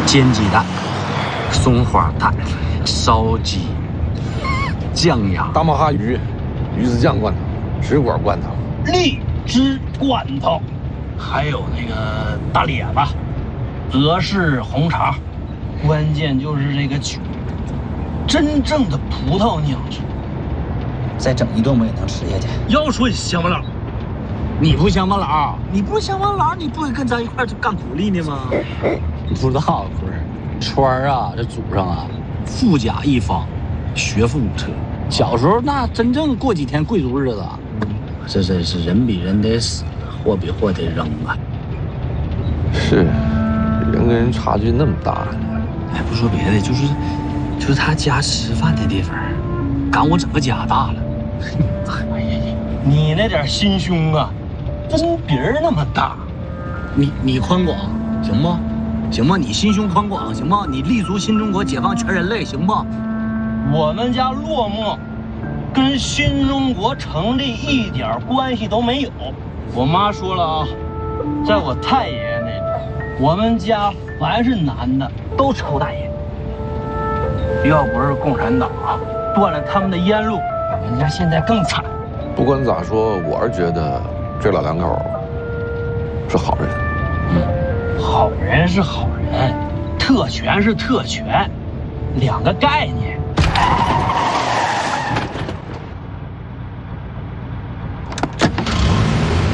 煎鸡蛋、松花蛋、烧鸡、酱鸭、 大马哈鱼、鱼子酱罐头、水果罐头、 荔枝罐头，还有那个大咧子、俄式红茶，关键就是这个酒，真正的葡萄酿制。 再整一顿我也能吃下去。 要说乡巴佬， 你不乡巴佬，你不乡巴佬，你不会跟咱一块儿干苦力呢吗？ 你不知道不是？川儿啊，这祖上啊， 富甲一方，学富五车。 小时候那真正过几天贵族日子。 这真是人比人得死，货比货得扔啊！ 是，人跟人差距那么大呢。 哎，不说别的，就是他家吃饭的地方，赶我整个家大了。 哎呀，你那点心胸啊，分别人那么大。 你宽广行不？行吗？你心胸宽广行吗？你立足新中国，解放全人类行不？ 我们家落寞，跟新中国成立一点关系都没有。我妈说了啊，在我太爷爷那边，我们家凡是男的都抽大烟。要不是共产党啊断了他们的烟路，我们家现在更惨。 不管咋说，我是觉得这老两口是好人。 好人是好人，特权是特权，两个概念。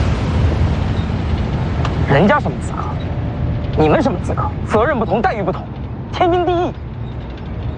人家什么资格？你们什么资格？责任不同，待遇不同。